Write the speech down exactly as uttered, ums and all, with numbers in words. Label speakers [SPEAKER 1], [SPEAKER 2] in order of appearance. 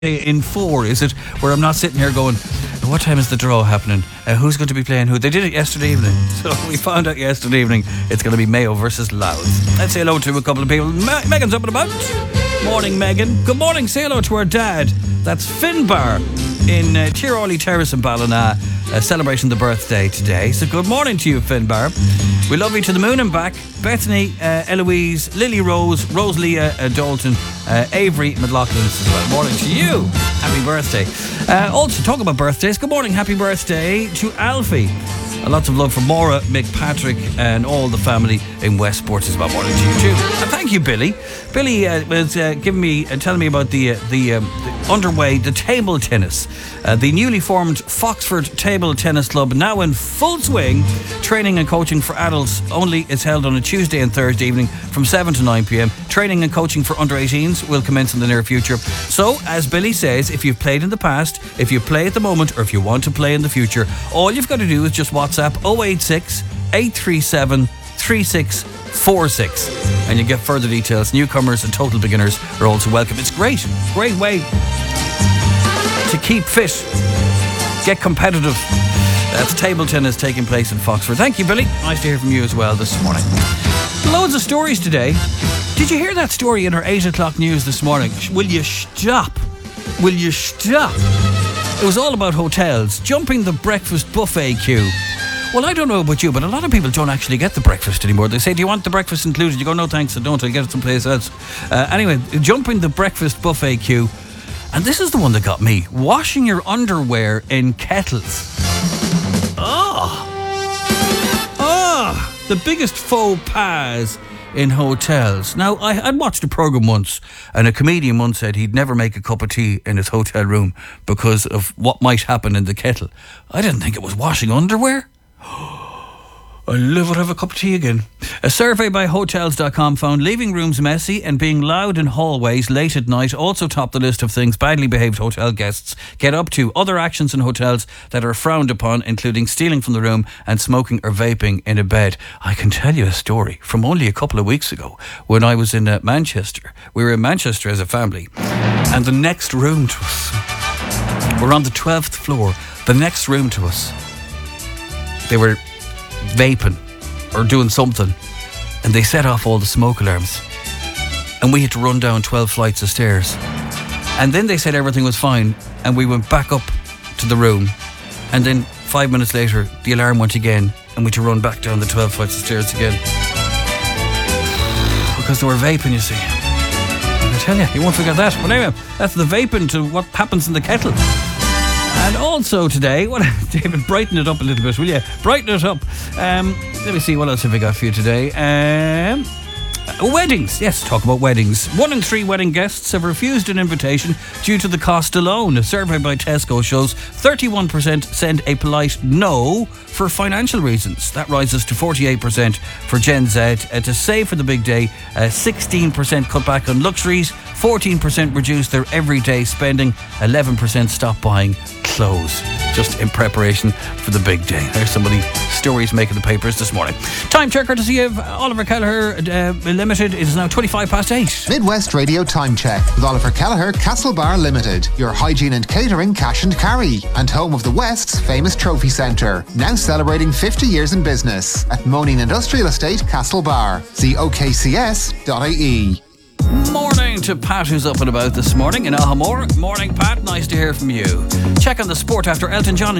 [SPEAKER 1] in four, is it? Where I'm not sitting here going, what time is the draw happening? Uh, who's going to be playing who? They did it yesterday evening. So we found out yesterday evening it's going to be Mayo versus Louth. Let's say hello to a couple of people. Me- Megan's up and about. Morning, Megan. Good morning. Say hello to our dad. That's Finbar in uh, Tiroli Terrace in Ballina, uh, celebrating the birthday today. So good morning to you, Finbar. We love you to the moon and back. Bethany, uh, Eloise, Lily Rose, Rosalia, uh, Dalton, uh, Avery, McLaughlin as well. Morning to you. Happy birthday. Uh, also, talk about birthdays. Good morning. Happy birthday to Alfie. Uh, lots of love for Maura, Mick, Patrick, and all the family in Westport as well. Morning to you too. And thank you, Billy. Billy uh, was uh, giving me and uh, telling me about the uh, the, um, the underway, the table tennis. Uh, the newly formed Foxford Table Tennis Club, now in full swing. Training and coaching for adults only is held on a Tuesday and Thursday evening from seven to nine p.m. Training and coaching for under eighteens will commence in the near future. So, as Billy says, if you've played in the past, if you play at the moment, or if you want to play in the future, all you've got to do is just WhatsApp oh eight six, eight three seven, three six four six and you get further details. Newcomers and total beginners are also welcome. It's great, great way to keep fit, get competitive. That's table tennis taking place in Foxford. Thank you, Billy. Nice to hear from you as well this morning. Loads of stories today. Did you hear that story in our eight o'clock news this morning? Will you stop? Will you stop? It was all about hotels, jumping the breakfast buffet queue. Well, I don't know about you, but a lot of people don't actually get the breakfast anymore. They say, do you want the breakfast included? You go, no thanks, I don't, I'll get it someplace else. Uh, anyway, jumping the breakfast buffet queue. And this is the one that got me. Washing your underwear in kettles. Oh! Oh! The biggest faux pas in hotels. Now, I, I'd watched a programme once, and a comedian once said he'd never make a cup of tea in his hotel room because of what might happen in the kettle. I didn't think it was washing underwear. I'll never have a cup of tea again. A survey by Hotels dot com found leaving rooms messy and being loud in hallways late at night also topped the list of things badly behaved hotel guests get up to. Other actions in hotels that are frowned upon, including stealing from the room and smoking or vaping in a bed. I can tell you a story from only a couple of weeks ago when I was in uh, Manchester. We were in Manchester as a family, and the next room to us, we're on the twelfth floor, the next room to us, they were vaping or doing something, and they set off all the smoke alarms, and we had to run down twelve flights of stairs, and then they said everything was fine, and we went back up to the room, and then five minutes later the alarm went again, and we had to run back down the twelve flights of stairs again because they were vaping, you see. I tell you, you won't forget that. But anyway, that's the vaping to what happens in the kettle. And also today, what, David, brighten it up a little bit, will you? Brighten it up. Um, let me see, what else have we got for you today? Um, weddings. Yes, talk about weddings. One in three wedding guests have refused an invitation due to the cost alone. A survey by Tesco shows thirty-one percent send a polite no for financial reasons. That rises to forty-eight percent for Gen Z. Uh, to save for the big day, uh, sixteen percent cut back on luxuries, fourteen percent reduce their everyday spending, eleven percent stop buying clothes, just in preparation for the big day. There's some of the stories making the papers this morning. Time check courtesy of Oliver Kelleher uh, Limited. It is now twenty-five past eight.
[SPEAKER 2] Midwest Radio Time Check with Oliver Kelleher Castlebar Limited, your hygiene and catering cash and carry, and home of the West's famous trophy centre, now celebrating fifty years in business at Moaning Industrial Estate, Castlebar. See O K C S dot I E.
[SPEAKER 1] Morning to Pat, who's up and about this morning in Ahamore. Morning, Pat. Nice to hear from you. Check on the sport after Elton John